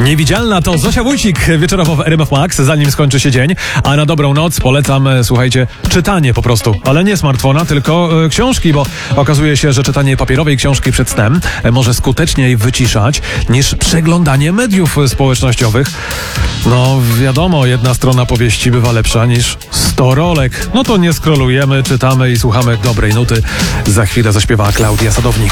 Niewidzialna to Zosia Wójcik wieczorowo w RMF Max, zanim skończy się dzień. A na dobrą noc polecam, słuchajcie, czytanie po prostu. Ale nie smartfona, tylko książki, bo okazuje się, że czytanie papierowej książki przed snem może skuteczniej wyciszać niż przeglądanie mediów społecznościowych. No wiadomo, jedna strona powieści bywa lepsza niż 100 rolek. No to nie scrollujemy, czytamy i słuchamy dobrej nuty. Za chwilę zaśpiewa Klaudia Sadownik.